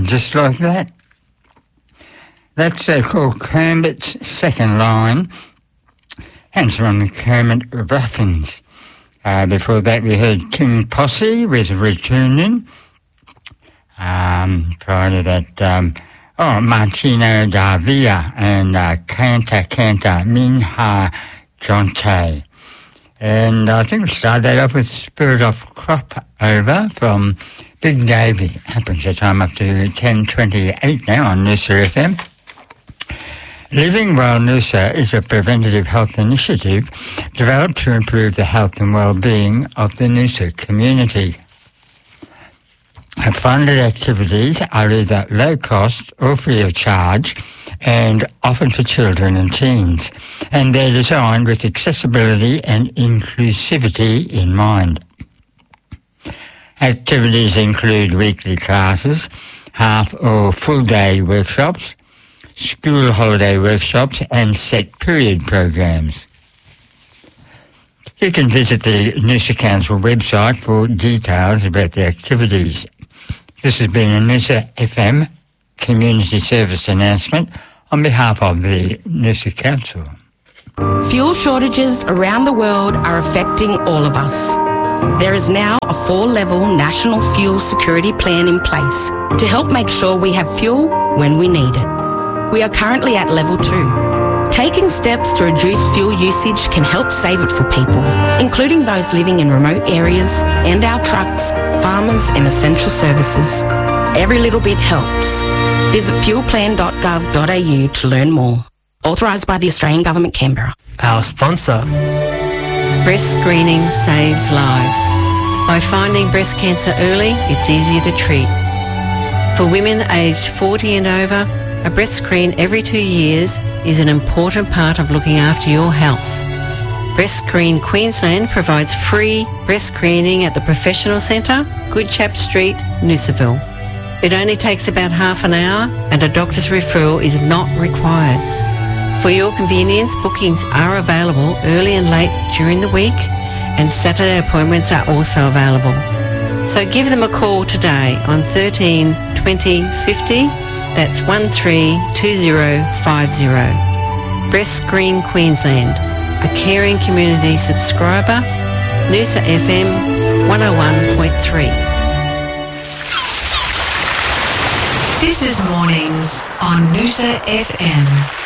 just like that. That's called Kermit's Second Line. And it's from the Kermit Ruffins. Before that we heard King Posse with Returning. Prior to that, Martino da Villa and Canta Canta Minha Jonte. And I think we started that off with Spirit of Crop Over from Big Davey. Happens the time up to 10:28 now on Noosa FM. Living Well Noosa is a preventative health initiative developed to improve the health and well-being of the Noosa community. Funded activities are either low cost or free of charge and often for children and teens, and they're designed with accessibility and inclusivity in mind. Activities include weekly classes, half or full day workshops, school holiday workshops and set period programs. You can visit the Noosa Council website for details about the activities. This has been a Noosa FM community service announcement on behalf of the Noosa Council. Fuel shortages around the world are affecting all of us. There is now a 4-level national fuel security plan in place to help make sure we have fuel when we need it. We are currently at level 2. Taking steps to reduce fuel usage can help save it for people, including those living in remote areas and our trucks, farmers and essential services. Every little bit helps. Visit fuelplan.gov.au to learn more. Authorised by the Australian Government, Canberra. Our sponsor. Breast screening saves lives. By finding breast cancer early, it's easier to treat. For women aged 40 and over, a breast screen every 2 years is an important part of looking after your health. Breast Screen Queensland provides free breast screening at the Professional Centre, Goodchap Street, Noosaville. It only takes about half an hour and a doctor's referral is not required. For your convenience, bookings are available early and late during the week and Saturday appointments are also available. So give them a call today on 13 20 50. That's 132050. Breast Screen Queensland, a caring community subscriber, Noosa FM 101.3. This is Mornings on Noosa FM.